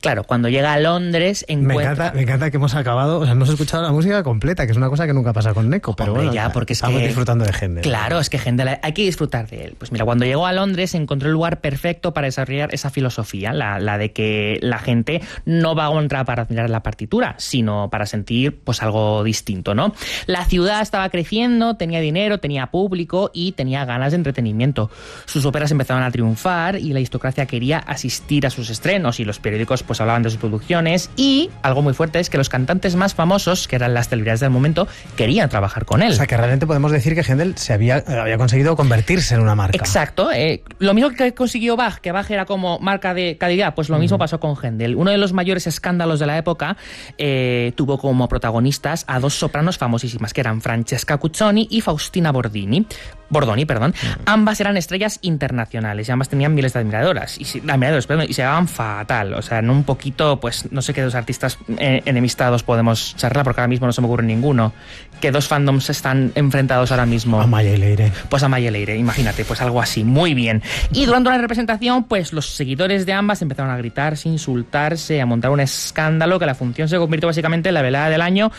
Claro, cuando llega a Londres encuentra... Me encanta que hemos acabado, o sea, no hemos escuchado la música completa, que es una cosa que nunca pasa con Neko, pero Hombre, bueno, ya, porque estamos disfrutando de Händel. Claro, es que Händel hay que disfrutar de él. Pues mira, cuando llegó a Londres encontró el lugar perfecto para desarrollar esa filosofía, la de que la gente no va a entrar para admirar la partitura, sino para sentir pues algo distinto, ¿no? La ciudad estaba creciendo, tenía dinero, tenía público y tenía ganas de entretenimiento. Sus óperas empezaron a triunfar y la aristocracia quería asistir a sus estrenos y los periódicos pues hablaban de sus producciones, y algo muy fuerte es que los cantantes más famosos, que eran las celebridades del momento, querían trabajar con él. O sea, que realmente podemos decir que Händel se había conseguido convertirse en una marca. Exacto. Lo mismo que consiguió Bach, que Bach era como marca de calidad, pues lo mismo pasó con Händel. Uno de los mayores escándalos de la época tuvo como protagonistas a dos sopranos famosísimas, que eran Francesca Cuzzoni y Faustina Bordoni. Ambas eran estrellas internacionales y ambas tenían miles de admiradoras y se llevaban fatal. O sea, en un poquito, pues no sé qué dos artistas enemistados podemos charlar, porque ahora mismo no se me ocurre ninguno. ¿Qué dos fandoms están enfrentados ahora mismo? Amaya y Leire. Pues Amaya y Leire, imagínate, pues algo así, muy bien. Y durante una representación, pues los seguidores de ambas empezaron a gritarse, insultarse, a montar un escándalo, que la función se convirtió básicamente en la velada del año